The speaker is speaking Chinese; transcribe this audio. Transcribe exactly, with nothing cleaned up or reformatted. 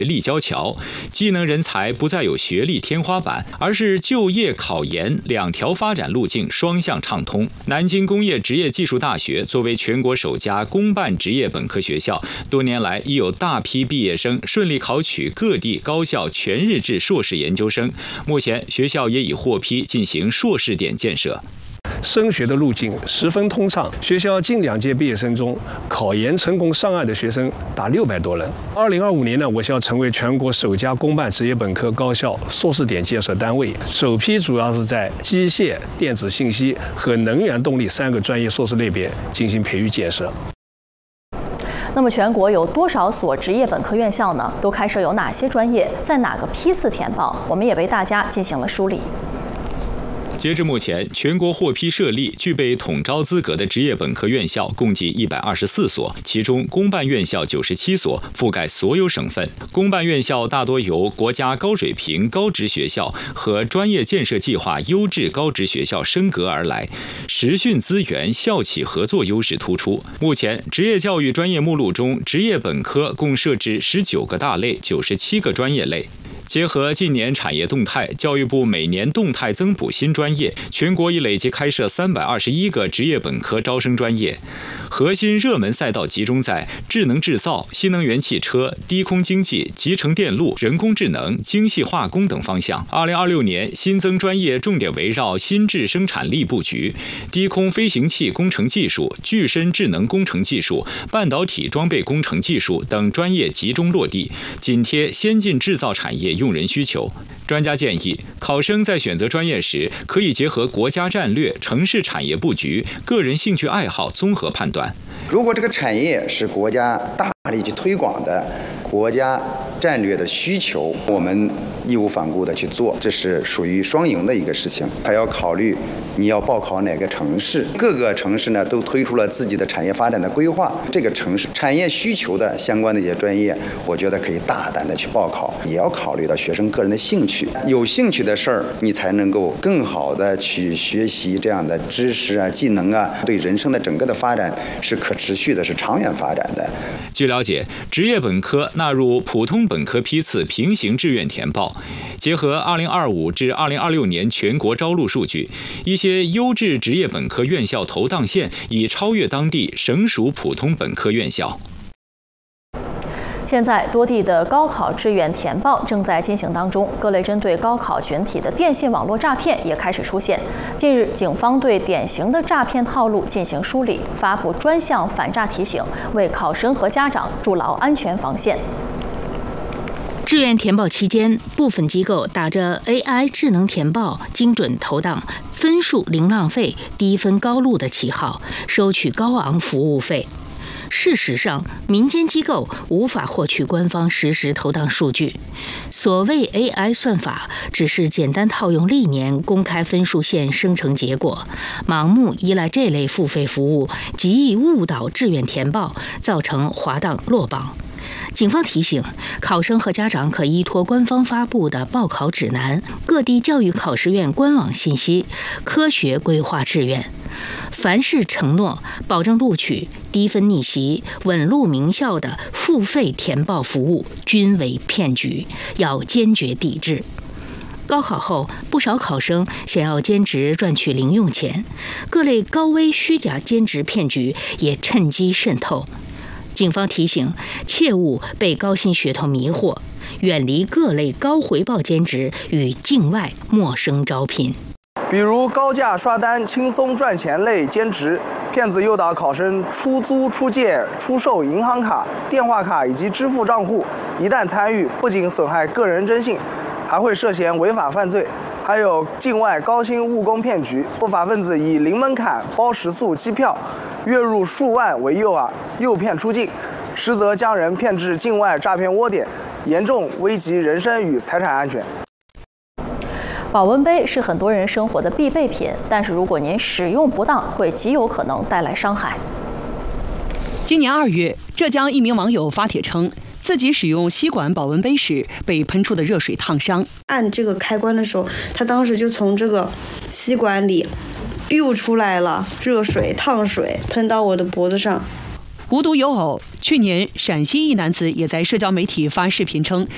立交桥，技能人才不再有学历天花板，而是就业、考研两条发展路径双向畅通。南京工业职业技术大学作为全国首家公办职业本科学校，多年来已有大批毕业生顺利考取各地高校全日制硕士研究生。目前，学校也已获批进行硕士点建设。 升学的路径十分通畅，学校近两届毕业生中，考研成功上岸的学生达六百多人。二零二五年呢，我校成为全国首家公办职业本科高校硕士点建设单位，首批主要是在机械、电子信息和能源动力三个专业硕士类别进行培育建设。 那么，全国有多少所职业本科院校呢？都开设有哪些专业？在哪个批次填报？我们也为大家进行了梳理。 截至目前，全国获批设立、具备统招资格的职业本科院校共计一百二十四所，其中公办院校九十七所，覆盖所有省份。公办院校大多由国家高水平高职学校和专业建设计划优质高职学校升格而来，实训资源、校企合作优势突出。目前，职业教育专业目录中，职业本科共设置十九个大类、九十七个专业类。结合近年产业动态，教育部每年动态增补新专业，全国已累计开设三百二十一个职业本科招生专业。核心热门赛道集中在智能制造、新能源汽车、低空经济、集成电路、人工智能、精细化工等方向。二零二六年新增专业重点围绕新质生产力布局，低空飞行器工程技术、具身智能工程技术、半导体装备工程技术等专业集中落地，紧贴先进制造产业用人需求。专家建议，考生在选择专业时，可以结合国家战略、城市产业布局、个人兴趣爱好综合判断。 如果这个产业是国家大力去推广的，国家战略的需求，我们义无反顾的去做，这是属于双赢的一个事情。还要考虑你要报考哪个城市，各个城市呢都推出了自己的产业发展的规划，这个城市产业需求的相关的一些专业，我觉得可以大胆的去报考，也要考虑到学生个人的兴趣，有兴趣的事儿，你才能够更好的去学习这样的知识啊、技能啊，对人生的整个的发展是可持续的，是长远发展的。 据了解，职业本科纳入普通本科批次平行志愿填报。结合二零二五至二零二六年全国招录数据，一些优质职业本科院校投档线已超越当地省属普通本科院校。 现在多地的高考志愿填报正在进行当中，各类针对高考群体的电信网络诈骗也开始出现。近日，警方对典型的诈骗套路进行梳理，发布专项反诈提醒，为考生和家长筑牢安全防线。 志愿填报期间，部分机构打着 A I 智能填报、精准投档、分数零浪费、低分高录的旗号，收取高昂服务费。事实上，民间机构无法获取官方实时投档数据。所谓 A I 算法，只是简单套用历年公开分数线生成结果，盲目依赖这类付费服务，极易误导志愿填报，造成滑档落榜。警方提醒，考生和家长可依托官方发布的报考指南、各地教育考试院官网信息，科学规划志愿。凡是承诺保证录取、低分逆袭、稳入名校的付费填报服务，均为骗局，要坚决抵制。高考后，不少考生想要兼职赚取零用钱，各类高危虚假兼职骗局也趁机渗透。警方提醒，切勿被高薪噱头迷惑，远离各类高回报兼职与境外陌生招聘。 比如高价刷单、轻松赚钱类兼职，骗子诱导考生出租、出借、出售银行卡、电话卡以及支付账户，一旦参与，不仅损害个人征信，还会涉嫌违法犯罪。还有境外高薪务工骗局，不法分子以零门槛包食宿、机票，月入数万为诱饵，诱骗出境，实则将人骗至境外诈骗窝点，严重危及人身与财产安全。 保温杯是很多人生活的必备品，但是如果您使用不当，会极有可能带来伤害。 今年二月，浙江一名网友发帖称，自己使用吸管保温杯时被喷出的热水烫伤。 按这个开关的时候，他当时就从这个吸管里biu出来了热水、烫水，喷到我的脖子上。 无独有偶，去年陕西一男子也在社交媒体发视频称，